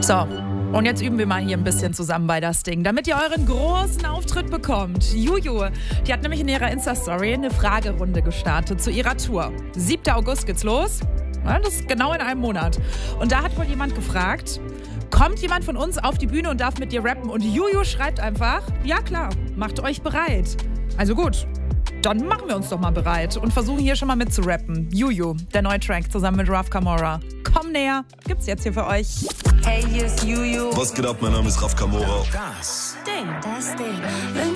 So, und jetzt üben wir mal hier ein bisschen zusammen bei das Ding, damit ihr euren großen Auftritt bekommt. Juju, die hat nämlich in ihrer Insta-Story eine Fragerunde gestartet zu ihrer Tour. 7. August geht's los. Ja, das ist genau in einem Monat. Und da hat wohl jemand gefragt, kommt jemand von uns auf die Bühne und darf mit dir rappen? Und Juju schreibt einfach, ja klar, macht euch bereit. Also gut, dann machen wir uns doch mal bereit und versuchen hier schon mal mitzurappen. Juju, der neue Track zusammen mit Raf Camora. Komm näher, gibt's jetzt hier für euch. Hey, hier ist Juju. Was geht ab? Mein Name ist Raf Camora. Das Ding. Wenn